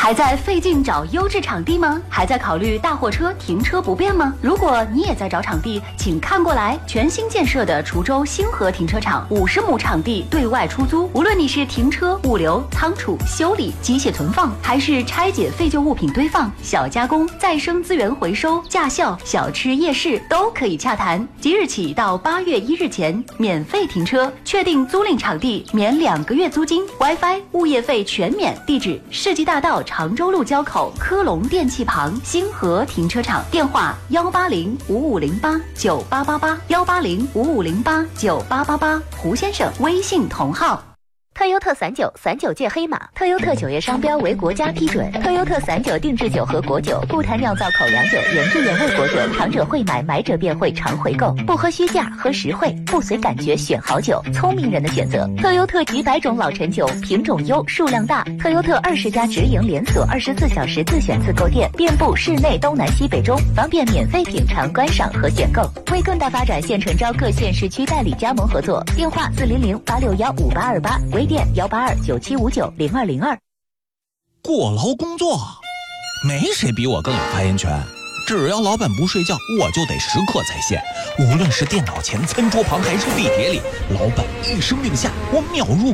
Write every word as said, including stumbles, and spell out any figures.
还在费劲找优质场地吗？还在考虑大货车停车不便吗？如果你也在找场地，请看过来，全新建设的滁州星河停车场，五十亩场地对外出租。无论你是停车、物流、仓储、修理、机械存放，还是拆解废旧物品堆放、小加工、再生资源回收、驾校、小吃夜市，都可以洽谈。即日起到八月一日前，免费停车，确定租赁场地免两个月租金 ，WiFi、物业费全免。地址：世纪大道常州路交口科龙电器旁星河停车场。电话：幺八零五五零八九八八八幺八零五五零八九八八八。胡先生微信同号。 特优特散酒，散酒界黑马。特优特酒业商标为国家批准。特优特散酒定制酒和果酒，不谈酿造口粮酒，原汁原味果酒，尝者会买，买者便会常回购。不喝虚价，喝实惠，不随感觉选好酒，聪明人的选择。特优特几百种老陈酒，品种优，数量大。特优特二十家直营连锁，二十四小时自选自购店，遍布市内东南西北中，方便免费品尝、观赏和选购。为更大发展，现诚招各县市区代理加盟合作。电话：四零零八六幺五八二八。微店幺八二九七五九零二零二。 过劳工作，没谁比我更有发言权。只要老板不睡觉，我就得时刻在线。无论是电脑前、餐桌旁，还是地铁里，老板一声令下，我秒入。